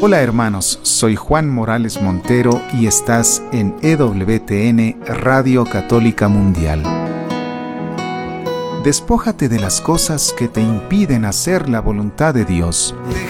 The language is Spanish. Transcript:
Hola hermanos, soy Juan Morales Montero y estás en EWTN Radio Católica Mundial. Despójate de las cosas que te impiden hacer la voluntad de Dios.